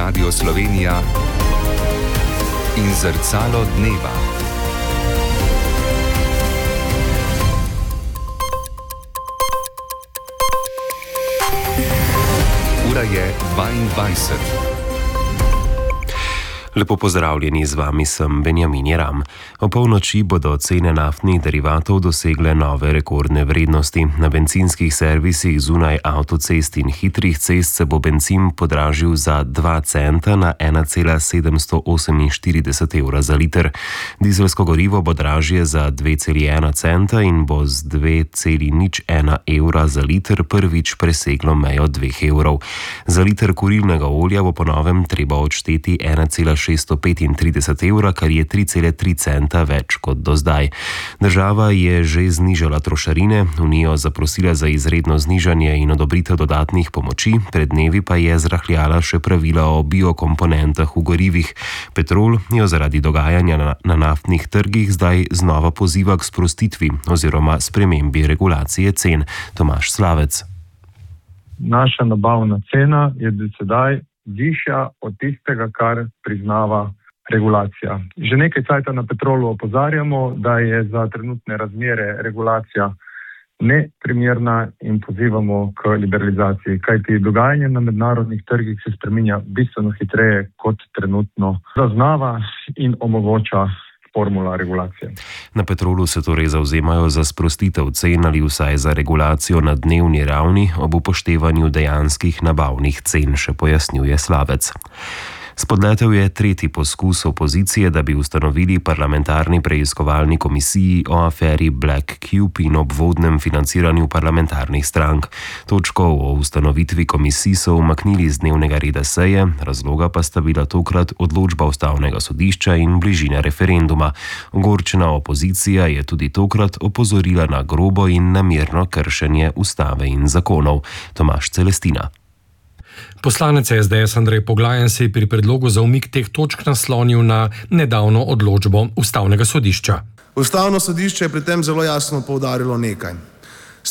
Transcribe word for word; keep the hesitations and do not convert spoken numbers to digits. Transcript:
Radio Slovenija in Zrcalo dneva. Ura je dvaindvajset. Lepo pozdravljeni, z vami sem Benjamin Jeram. O polnoči bodo cene naftnih derivatov dosegle nove rekordne vrednosti. Na bencinskih servisih zunaj avtocest in hitrih cest se bo bencin podražil za dva centa na ena cela sedemsto oseminštirideset evra za liter. Dizelsko gorivo bo dražje za dve celi ena centa in bo z dve celi nič ena evra za liter prvič preseglo mejo dveh evrov. Za liter kurilnega olja bo po novem treba odšteti ena cela šeststo petintrideset evra, kar je tri cele tri centa več kot do zdaj. Država je že znižala trošarine, Unijo zaprosila za izredno znižanje in odobritev dodatnih pomoči, pred dnevi pa je zrahljala še pravila o biokomponentah v gorivih. Petrol jo zaradi dogajanja na, na naftnih trgih zdaj znova poziva k sprostitvi oziroma spremembi regulacije cen. Tomaž Slavec. Naša nabavna cena je do sedaj višja od tistega, kar priznava regulacija. Že nekaj časa na Petrolu opozarjamo, da je za trenutne razmere regulacija neprimerna in pozivamo k liberalizaciji, kajti dogajanje na mednarodnih trgih se spreminja bistveno hitreje, kot trenutno zaznava in omogoča formula regulacije. Na Petrolu se torej zavzemajo za sprostitev cen ali vsaj za regulacijo na dnevni ravni ob upoštevanju dejanskih nabavnih cen, še pojasnjuje Slavec. Spodletel je tretji poskus opozicije, da bi ustanovili parlamentarni preiskovalni komisiji o aferi Black Cube in obvodnem financiranju parlamentarnih strank. Točko o ustanovitvi komisij so umaknili z dnevnega reda seje, razloga pa sta bila tokrat odločba ustavnega sodišča in bližina referenduma. Ogorčena opozicija je tudi tokrat opozorila na grobo in namerno kršenje ustave in zakonov. Tomaž Celestina. Poslanec S D S Andrej Poglajen se je pri predlogu za umik teh točk naslonil na nedavno odločbo ustavnega sodišča. Ustavno sodišče je pri tem zelo jasno poudarilo nekaj.